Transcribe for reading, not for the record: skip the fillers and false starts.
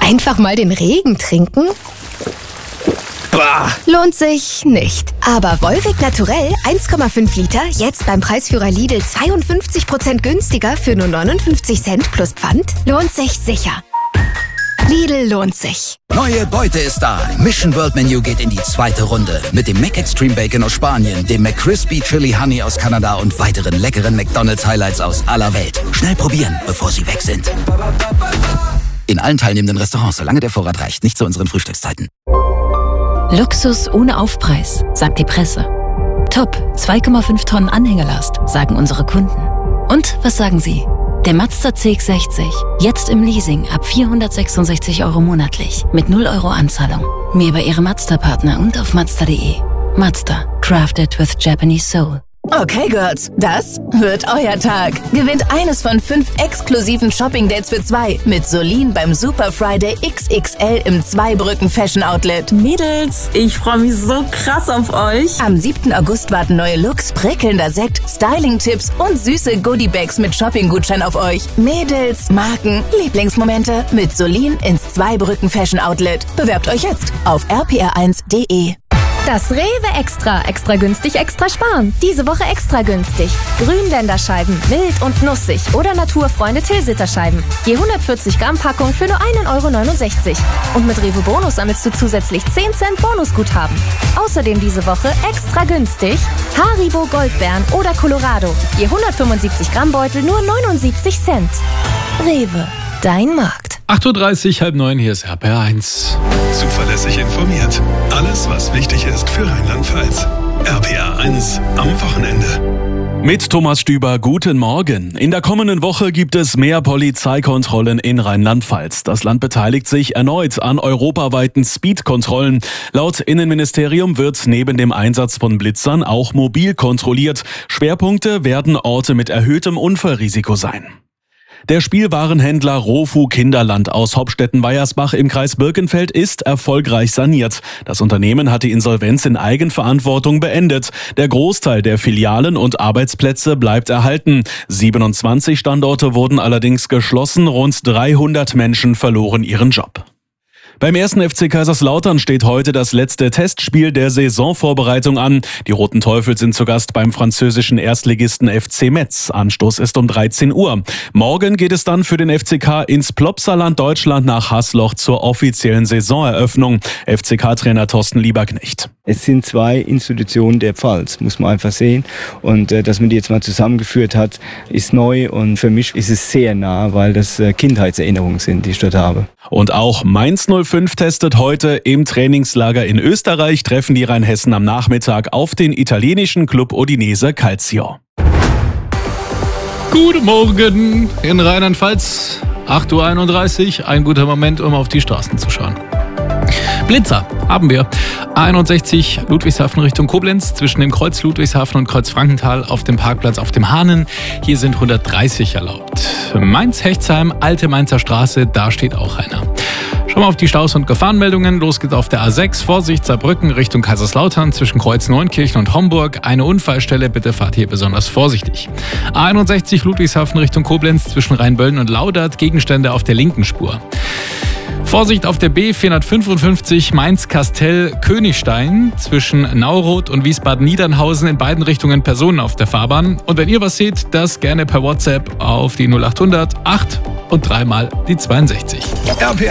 Einfach mal den Regen trinken? Bah. Lohnt sich nicht. Aber Volvic Naturell 1,5 Liter, jetzt beim Preisführer Lidl 52% günstiger für nur 59 Cent plus Pfand, lohnt sich sicher. Lidl lohnt sich. Neue Beute ist da. Mission World Menu geht in die zweite Runde. Mit dem McExtreme Bacon aus Spanien, dem McCrispy Chili Honey aus Kanada und weiteren leckeren McDonald's Highlights aus aller Welt. Schnell probieren, bevor sie weg sind. In allen teilnehmenden Restaurants, solange der Vorrat reicht. Nicht zu unseren Frühstückszeiten. Luxus ohne Aufpreis, sagt die Presse. Top, 2,5 Tonnen Anhängelast, sagen unsere Kunden. Und was sagen Sie? Der Mazda CX-60, jetzt im Leasing ab 466 € monatlich, mit 0 € Anzahlung. Mehr bei Ihrem Mazda-Partner und auf Mazda.de. Mazda, crafted with Japanese soul. Okay, Girls, das wird euer Tag. Gewinnt eines von 5 exklusiven Shopping-Dates für 2 mit Solin beim Super Friday XXL im Zweibrücken Fashion Outlet. Mädels, ich freue mich so krass auf euch. Am 7. August warten neue Looks, prickelnder Sekt, Styling-Tipps und süße Goodie-Bags mit Shopping-Gutschein auf euch. Mädels, Marken, Lieblingsmomente mit Solin ins Zweibrücken Fashion Outlet. Bewerbt euch jetzt auf rpr1.de. Das Rewe Extra. Extra günstig, extra sparen. Diese Woche extra günstig. Grünländerscheiben, mild und nussig oder Naturfreunde Tilsiterscheiben. Je 140 Gramm Packung für nur 1,69 €. Und mit Rewe Bonus sammelst du zusätzlich 10 Cent Bonusguthaben. Außerdem diese Woche extra günstig Haribo Goldbeeren oder Colorado. Je 175 Gramm Beutel nur 79 Cent. Rewe, dein Markt. 8:30 Uhr, 8:30, hier ist RPR1. Zuverlässig informiert. Alles, was wichtig ist für Rheinland-Pfalz. RPR1 am Wochenende. Mit Thomas Stüber, guten Morgen. In der kommenden Woche gibt es mehr Polizeikontrollen in Rheinland-Pfalz. Das Land beteiligt sich erneut an europaweiten Speedkontrollen. Laut Innenministerium wird neben dem Einsatz von Blitzern auch mobil kontrolliert. Schwerpunkte werden Orte mit erhöhtem Unfallrisiko sein. Der Spielwarenhändler Rofu Kinderland aus Hopstetten-Weiersbach im Kreis Birkenfeld ist erfolgreich saniert. Das Unternehmen hat die Insolvenz in Eigenverantwortung beendet. Der Großteil der Filialen und Arbeitsplätze bleibt erhalten. 27 Standorte wurden allerdings geschlossen. Rund 300 Menschen verloren ihren Job. Beim 1. FC Kaiserslautern steht heute das letzte Testspiel der Saisonvorbereitung an. Die Roten Teufel sind zu Gast beim französischen Erstligisten FC Metz. Anstoß ist um 13 Uhr. Morgen geht es dann für den FCK ins Plopsaland Deutschland nach Hasloch zur offiziellen Saisoneröffnung. FCK-Trainer Thorsten Lieberknecht. Es sind 2 Institutionen der Pfalz, muss man einfach sehen. Und dass man die jetzt mal zusammengeführt hat, ist neu. Und für mich ist es sehr nah, weil das Kindheitserinnerungen sind, die ich dort habe. Und auch Mainz 05 testet heute. Im Trainingslager in Österreich treffen die Rheinhessen am Nachmittag auf den italienischen Club Udinese Calcio. Guten Morgen in Rheinland-Pfalz. 8:31 Uhr, ein guter Moment, um auf die Straßen zu schauen. Blitzer haben wir. A61 Ludwigshafen Richtung Koblenz zwischen dem Kreuz Ludwigshafen und Kreuz Frankenthal auf dem Parkplatz auf dem Hahnen. Hier sind 130 erlaubt. Mainz-Hechtsheim, Alte Mainzer Straße, da steht auch einer. Schauen wir auf die Staus- und Gefahrenmeldungen. Los geht's auf der A6. Vorsicht, Saarbrücken Richtung Kaiserslautern zwischen Kreuz Neunkirchen und Homburg. Eine Unfallstelle, bitte fahrt hier besonders vorsichtig. A61 Ludwigshafen Richtung Koblenz zwischen Rheinböllen und Laudert. Gegenstände auf der linken Spur. Vorsicht auf der B455 Mainz-Kastell-Königstein zwischen Nauroth und Wiesbaden-Niedernhausen, in beiden Richtungen Personen auf der Fahrbahn. Und wenn ihr was seht, das gerne per WhatsApp auf die 0800 8 und 3 mal die 62. RPR